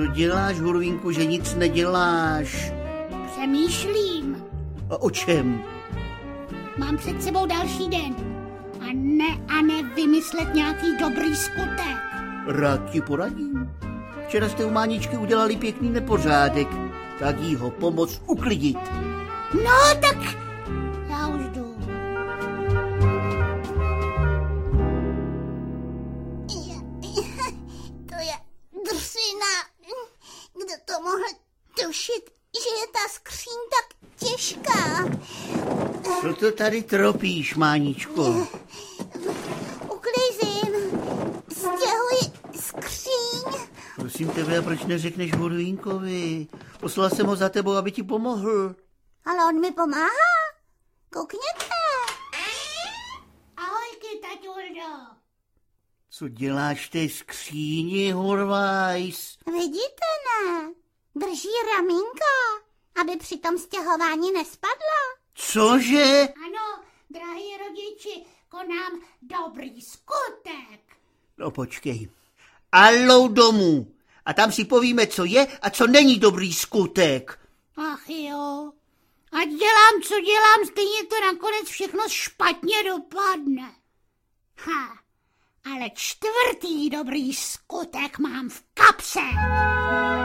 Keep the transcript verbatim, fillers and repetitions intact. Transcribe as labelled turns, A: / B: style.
A: Co děláš, Hurvínku, že nic neděláš?
B: Přemýšlím.
A: A o čem?
B: Mám před sebou další den. A ne a ne vymyslet nějaký dobrý skutek.
A: Rád ti poradím. Včera jste u Máničky udělali pěkný nepořádek. Tak jí ho pomoct uklidit.
B: No, tak já už jdu.
C: To je drsina. Kdo to mohl tušit, že je ta skříň tak těžká?
A: Co to tady tropíš, Máničko?
C: Uklízím. Stěhuji skříň.
A: Prosím tebe, a proč neřekneš Hurvínkovi? Poslal jsem ho za tebou, aby ti pomohl.
C: Ale on mi pomáhá. Koukněte.
B: Ahojky, taťuldo.
A: Co děláš v té skříni, Hurvajs?
C: Vidíte, ne? Drží ramínko, aby při tom stěhování nespadla.
A: Cože?
B: Ano, drahý rodiči, konám dobrý skutek.
A: No počkej. Allou domů. A tam si povíme, co je a co není dobrý skutek.
B: Ach jo, ať dělám, co dělám, stejně to nakonec všechno špatně dopadne. Ha, ale čtvrtý dobrý skutek mám v kapse.